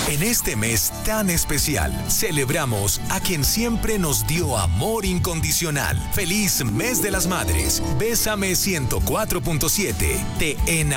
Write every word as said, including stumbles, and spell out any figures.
En este mes tan especial, celebramos a quien siempre nos dio amor incondicional. ¡Feliz Mes de las Madres! Bésame ciento cuatro punto siete te enamora.